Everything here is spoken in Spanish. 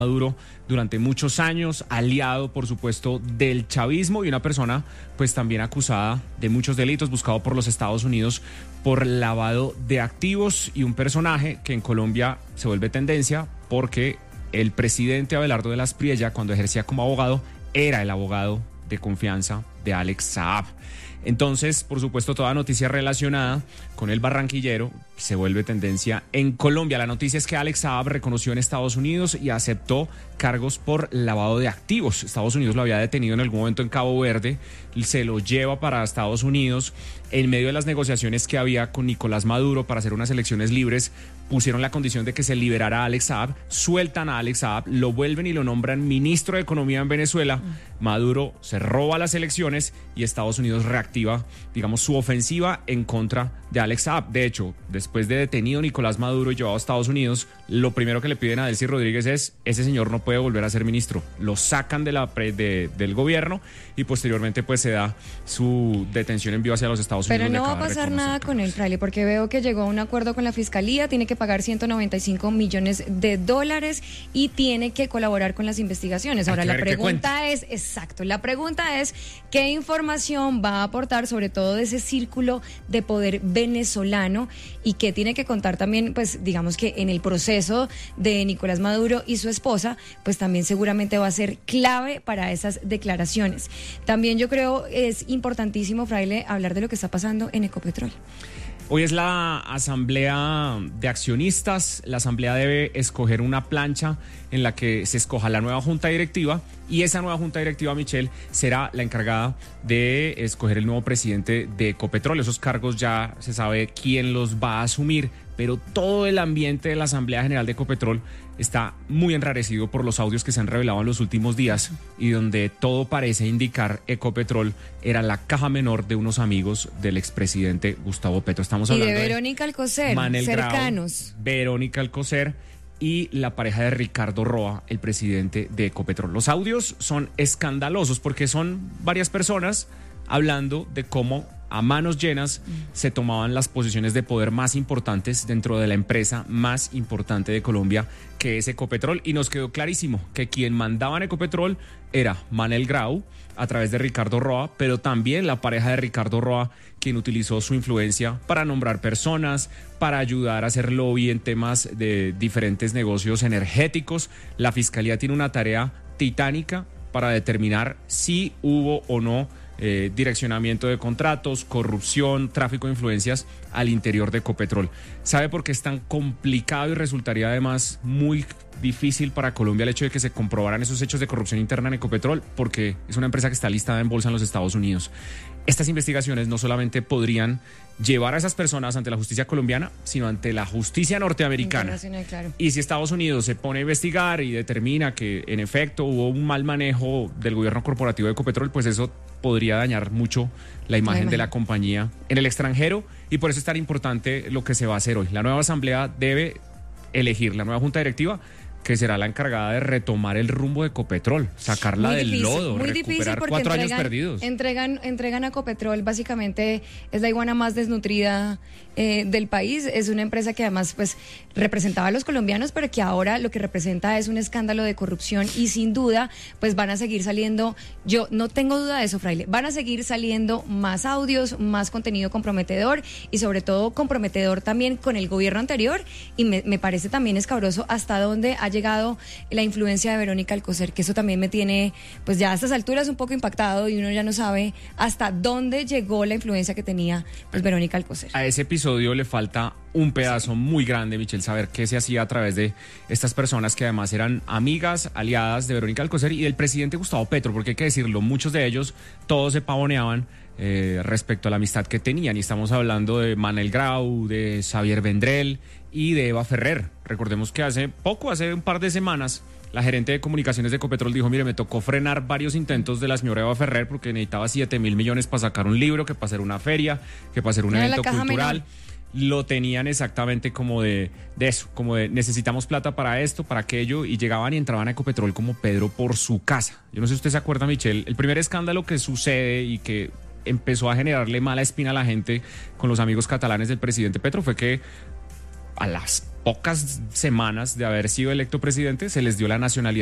Maduro durante muchos años, aliado por supuesto del chavismo y una persona pues también acusada de muchos delitos, buscado por los Estados Unidos por lavado de activos, y un personaje que en Colombia se vuelve tendencia porque el presidente Abelardo de las Priella, cuando ejercía como abogado, era el abogado de confianza de Alex Saab. Entonces, por supuesto, toda noticia relacionada con el barranquillero se vuelve tendencia en Colombia. La noticia es que Alex Saab reconoció en Estados Unidos y aceptó cargos por lavado de activos. Estados Unidos lo había detenido en algún momento en Cabo Verde, se lo lleva para Estados Unidos. En medio de las negociaciones que había con Nicolás Maduro para hacer unas elecciones libres, pusieron la condición de que se liberara a Alex Saab, sueltan a Alex Saab, lo vuelven y lo nombran ministro de Economía en Venezuela. Maduro se roba las elecciones y Estados Unidos reactiva, digamos, su ofensiva en contra de Alex Saab. De hecho, después de detenido Nicolás Maduro y llevado a Estados Unidos, lo primero que le piden a Delcy Rodríguez es: ese señor no puede volver a ser ministro. Lo sacan del gobierno y posteriormente pues se da su detención en vivo hacia los Estados Unidos. Pero no va a pasar nada con el Fraile, porque veo que llegó a un acuerdo con la Fiscalía, tiene que pagar $195 millones y tiene que colaborar con las investigaciones. Ahora la pregunta es, la pregunta es ¿qué información va a aportar, sobre todo de ese círculo de poder venezolano, y qué tiene que contar también, pues digamos que en el proceso de Nicolás Maduro y su esposa, pues también seguramente va a ser clave para esas declaraciones. También yo creo es importantísimo, Fraile, hablar de lo que está pasando en Ecopetrol. Hoy es la asamblea de accionistas. La asamblea debe escoger una plancha en la que se escoja la nueva junta directiva, y esa nueva junta directiva, Michelle, será la encargada de escoger el nuevo presidente de Ecopetrol. Esos cargos ya se sabe quién los va a asumir, pero todo el ambiente de la Asamblea General de Ecopetrol está muy enrarecido por los audios que se han revelado en los últimos días, y donde todo parece indicar Ecopetrol era la caja menor de unos amigos del expresidente Gustavo Petro. Estamos hablando de Verónica Alcocer, cercanos. Grau, Verónica Alcocer y la pareja de Ricardo Roa, el presidente de Ecopetrol. Los audios son escandalosos porque son varias personas hablando de cómo a manos llenas se tomaban las posiciones de poder más importantes dentro de la empresa más importante de Colombia, que es Ecopetrol, y nos quedó clarísimo que quien mandaba en Ecopetrol era Manel Grau a través de Ricardo Roa, pero también la pareja de Ricardo Roa, quien utilizó su influencia para nombrar personas, para ayudar a hacer lobby en temas de diferentes negocios energéticos. La Fiscalía tiene una tarea titánica para determinar si hubo o no direccionamiento de contratos, corrupción, tráfico de influencias al interior de Ecopetrol. ¿Sabe por qué es tan complicado y resultaría además muy difícil para Colombia el hecho de que se comprobaran esos hechos de corrupción interna en Ecopetrol? Porque es una empresa que está listada en bolsa en los Estados Unidos. Estas investigaciones no solamente podrían llevar a esas personas ante la justicia colombiana, sino ante la justicia norteamericana. Claro. Y si Estados Unidos se pone a investigar y determina que en efecto hubo un mal manejo del gobierno corporativo de Ecopetrol, pues eso podría dañar mucho la imagen de la compañía en el extranjero, y por eso es tan importante lo que se va a hacer hoy. La nueva asamblea debe elegir la nueva junta directiva, que será la encargada de retomar el rumbo de Ecopetrol, sacarla del lodo, recuperar 4 años perdidos. Entregan a Ecopetrol, básicamente es la iguana más desnutrida del país. Es una empresa que además pues representaba a los colombianos, pero que ahora lo que representa es un escándalo de corrupción, y sin duda pues van a seguir saliendo, yo no tengo duda de eso, Fraile, van a seguir saliendo más audios, más contenido comprometedor, y sobre todo comprometedor también con el gobierno anterior, y me parece también escabroso hasta dónde ha llegado la influencia de Verónica Alcocer, que eso también me tiene pues ya a estas alturas un poco impactado, y uno ya no sabe hasta dónde llegó la influencia que tenía pues Verónica Alcocer. A ese episodio le falta un pedazo muy grande, Michelle, saber qué se hacía a través de estas personas que además eran amigas, aliadas de Verónica Alcocer y del presidente Gustavo Petro, porque hay que decirlo, muchos de ellos, todos se pavoneaban respecto a la amistad que tenían, y estamos hablando de Manel Grau, de Xavier Vendrell y de Eva Ferrer. Recordemos que hace un par de semanas, la gerente de comunicaciones de Ecopetrol dijo: mire, me tocó frenar varios intentos de la señora Eva Ferrer porque necesitaba 7.000 millones para sacar un libro, que para hacer una feria, que para hacer un evento cultural. Menor. Lo tenían exactamente como de eso, como de necesitamos plata para esto, para aquello, y llegaban y entraban a Ecopetrol como Pedro por su casa. Yo no sé si usted se acuerda, Michelle, el primer escándalo que sucede y que empezó a generarle mala espina a la gente con los amigos catalanes del presidente Petro fue que a las pocas semanas de haber sido electo presidente, se les dio la nacionalidad